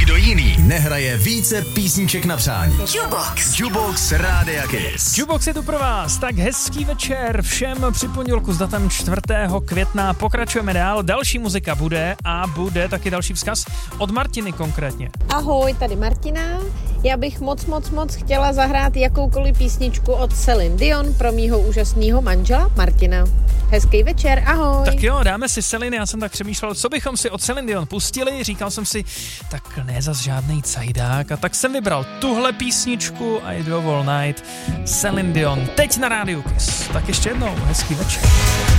Nikdo jiný nehraje více písniček na přání. Jukebox Rádia Kiss. Jukebox je tu pro vás, tak hezký večer všem při pondělku s datem 4. května. Pokračujeme dál, další muzika bude a bude taky další vzkaz od Martiny konkrétně. Ahoj, tady Martina. Já bych moc chtěla zahrát jakoukoliv písničku od Celine Dion pro mýho úžasného manžela Martina. Hezký večer, ahoj. Tak jo, dáme si Celine, já jsem tak přemýšlel, co bychom si od Celine Dion pustili, říkal jsem si, tak ne zas žádnej cajdák, a tak jsem vybral tuhle písničku I Do All Night, Celine Dion, teď na Rádiu Kiss. Tak ještě jednou, hezký večer.